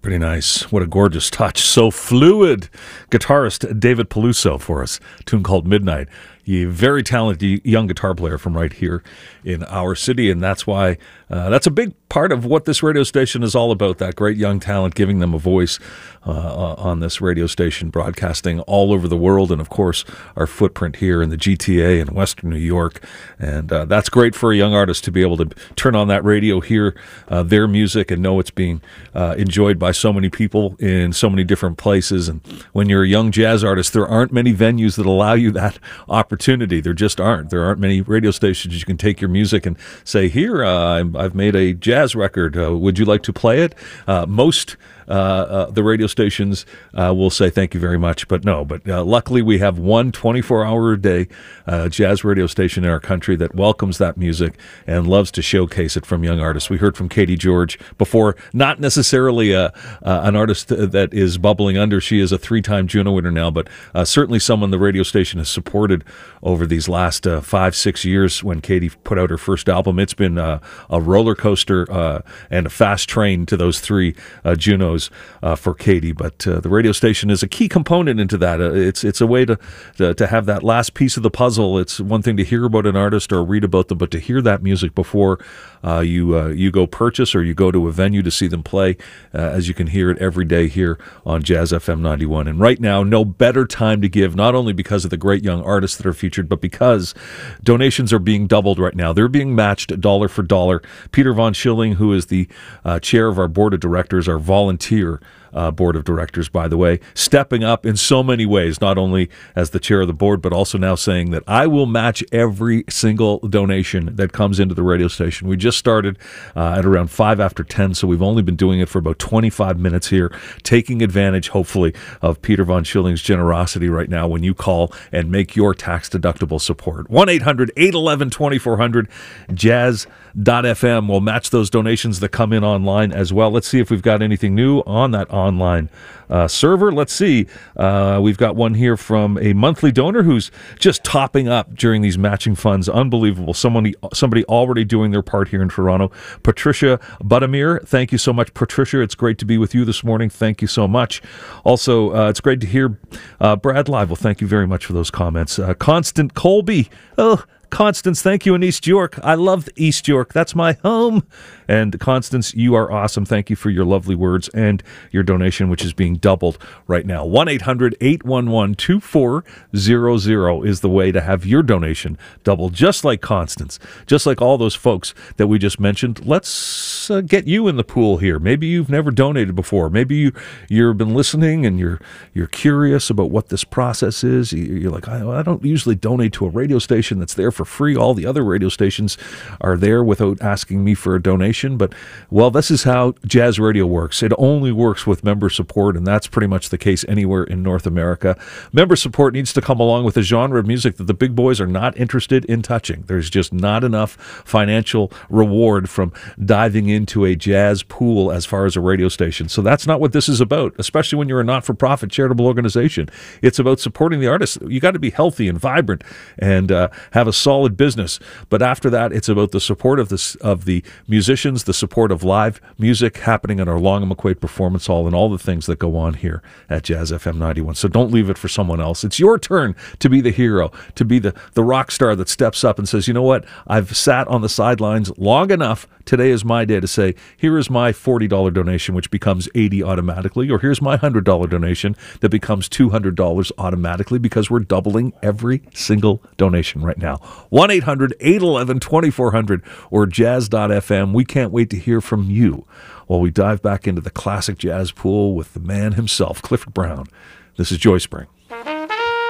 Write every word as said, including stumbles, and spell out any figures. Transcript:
Pretty nice. What a gorgeous touch. So fluid. Guitarist David Peluso for us. A tune called Midnight. A very talented young guitar player from right here in our city, and that's why uh, that's a big part of what this radio station is all about, that great young talent, giving them a voice uh, on this radio station, broadcasting all over the world, and of course our footprint here in the G T A and Western New York. And uh, that's great for a young artist to be able to turn on that radio, hear uh, their music, and know it's being uh, enjoyed by so many people in so many different places. And when you're a young jazz artist, there aren't many venues that allow you that opportunity. There just aren't. There aren't many radio stations you can take your music and say, here, uh, I've made a jazz record. Uh, would you like to play it? Uh, most uh, uh, the radio stations uh, will say thank you very much, but no. But uh, luckily we have one twenty-four hour a day uh, jazz radio station in our country that welcomes that music and loves to showcase it from young artists. We heard from Katie George before, not necessarily a, uh, an artist that is bubbling under. She is a three-time Juno winner now, but uh, certainly someone the radio station has supported over these last uh, five, six years when Katie put out her first album. It's been uh, a roller coaster uh, and a fast train to those three uh, Junos uh, for Katie. But uh, the radio station is a key component into that. Uh, it's it's a way to, to to have that last piece of the puzzle. It's one thing to hear about an artist or read about them, but to hear that music before uh, you uh, you go purchase or you go to a venue to see them play, uh, as you can hear it every day here on Jazz F M ninety-one. And right now, no better time to give, not only because of the great young artists that are featured, but because donations are being doubled right now. They're being matched dollar for dollar. Peter Von Schilling, who is the uh, chair of our board of directors, our volunteer Uh, board of directors, by the way, stepping up in so many ways, not only as the chair of the board, but also now saying that I will match every single donation that comes into the radio station. We just started uh, at around five after ten, so we've only been doing it for about twenty-five minutes here, taking advantage, hopefully, of Peter Von Schilling's generosity right now when you call and make your tax-deductible support. one eight hundred eight one one twenty-four hundred, jazz dot f m. We'll match those donations that come in online as well. Let's see if we've got anything new on that online uh, server. Let's see. Uh, we've got one here from a monthly donor who's just topping up during these matching funds. Unbelievable. Somebody, somebody already doing their part here in Toronto. Patricia Budimir, thank you so much, Patricia. It's great to be with you this morning. Thank you so much. Also, uh, it's great to hear uh, Brad Live. Well, thank you very much for those comments. Uh, Constant Colby. Oh, Constance, thank you in East York. I love East York. That's my home. And Constance, you are awesome. Thank you for your lovely words and your donation, which is being doubled right now. one eight hundred eight one one two four zero zero is the way to have your donation doubled, just like Constance, just like all those folks that we just mentioned. Let's uh, get you in the pool here. Maybe you've never donated before. Maybe you, you've been listening and you're you're curious about what this process is. You're like, I, I don't usually donate to a radio station that's there for free. All the other radio stations are there without asking me for a donation. But, well, this is how jazz radio works. It only works with member support, and that's pretty much the case anywhere in North America. Member support needs to come along with a genre of music that the big boys are not interested in touching. There's just not enough financial reward from diving into a jazz pool as far as a radio station. So that's not what this is about, especially when you're a not-for-profit charitable organization. It's about supporting the artists. You got to be healthy and vibrant and uh, have a solid business. But after that, it's about the support of the, of the musicians, the support of live music happening at our Long and McQuaid Performance Hall, and all the things that go on here at Jazz F M ninety-one. So don't leave it for someone else. It's your turn to be the hero, to be the, the rock star that steps up and says, you know what, I've sat on the sidelines long enough. Today is my day to say, here is my forty dollars donation, which becomes eighty dollars automatically, or here's my one hundred dollars donation that becomes two hundred dollars automatically, because we're doubling every single donation right now. one eight hundred eight one one twenty-four hundred or jazz dot f m. We can't wait to hear from you while we dive back into the classic jazz pool with the man himself, Clifford Brown. This is Joy Spring.